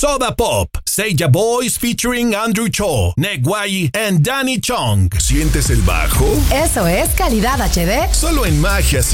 Soda Pop, Seiya Boys featuring Andrew Cho, Negway and Danny Chong. ¿Sientes el bajo? Eso es calidad HD. Solo en Magia